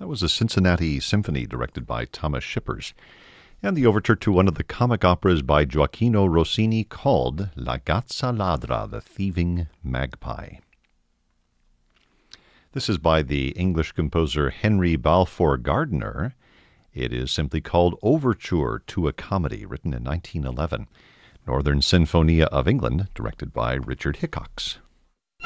That was a Cincinnati Symphony directed by Thomas Shippers. And the overture to one of the comic operas by Gioacchino Rossini called La Gazza Ladra, the Thieving Magpie. This is by the English composer Henry Balfour Gardiner. It is simply called Overture to a Comedy, written in 1911. Northern Sinfonia of England, directed by Richard Hickox.